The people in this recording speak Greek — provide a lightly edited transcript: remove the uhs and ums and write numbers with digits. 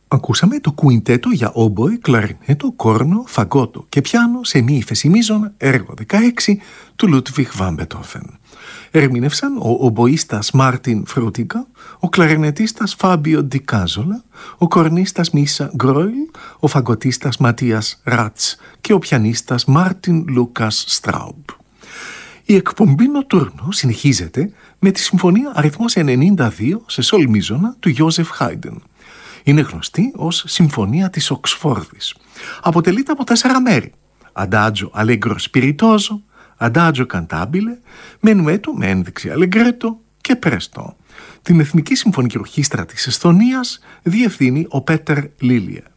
Ακούσαμε το κουιντέτο για όμποε, κλαρινέτο, κόρνο, φαγκότο και πιάνο σε μη ύφεση έργο 16 του Λούτβιχ βαν Μπετόφεν. Ερμήνευσαν ο ομποίστας Μάρτιν Φρούτικα, ο κλαρινετίστας Φάμπιο Ντικάζολα, ο κορνίστας Μίσα Γκρόιλ, ο φαγκοτίστας Ματίας Ράτς και ο πιανίστας Μάρτιν Λούκας Στράουμπ. Η εκπομπή Νοτούρνο συνεχίζεται με τη συμφωνία αριθμός 92 σε σολ μίζωνα του Γιώζεφ Χάιντεν. Είναι γνωστή ως Συμφωνία της Οξφόρδης. Αποτελείται από 4 μέρη. Αντάτζο αλέγκρο σπιριτόζο, αντάτζο καντάμπιλε, μενουέτο με ένδειξη αλεγκρέτο και πρέστο. Την Εθνική Συμφωνική Ορχήστρα της Εσθονίας διευθύνει ο Πέτερ Λίλιε.